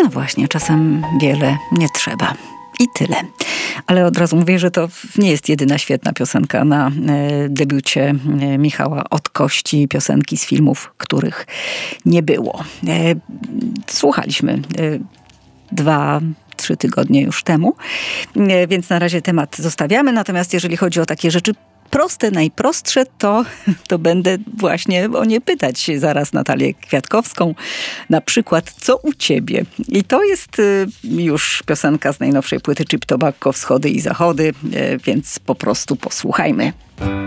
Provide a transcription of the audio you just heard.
No właśnie, czasem wiele nie trzeba. I tyle. Ale od razu mówię, że to nie jest jedyna świetna piosenka na debiucie Michała Od Kości. Piosenki z filmów, których nie było. Słuchaliśmy 2-3 tygodnie już temu, więc na razie temat zostawiamy. Natomiast jeżeli chodzi o takie rzeczy proste, najprostsze, to będę właśnie o nie pytać zaraz Natalię Kwiatkowską. Na przykład, co u ciebie? I to jest już piosenka z najnowszej płyty Chip Tobacco, Wschody i Zachody, więc po prostu posłuchajmy.